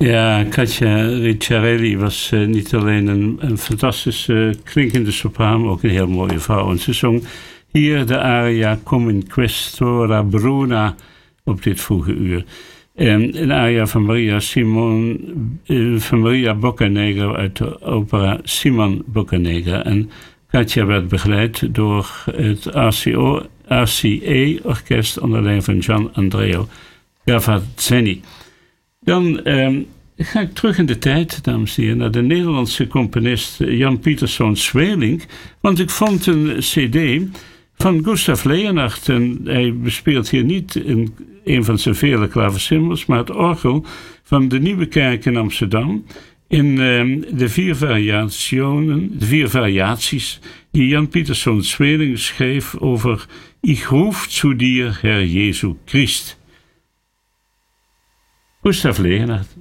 Ja, Katja Ricciarelli was niet alleen een fantastische klinkende sopraan, maar ook een heel mooie vrouw. En ze zong hier de aria Come in questora bruna op dit vroege uur. Een aria van Maria Boccanegra uit de opera Simon Boccanegra. En Katja werd begeleid door het RCA-orkest onder leiding van Gian Andrea Gavazzeni. Dan ga ik terug in de tijd, dames en heren, naar de Nederlandse componist Jan Pieterszoon Sweelinck. Want ik vond een cd van Gustav Leonhardt. En hij bespeelt hier niet een van zijn vele klaversymbals, maar het orgel van de Nieuwe Kerk in Amsterdam. In de vier variaties die Jan Pieterszoon Sweelinck schreef over Ich ruf zu dir, Herr Jesu Christ. Gustav Leonhardt.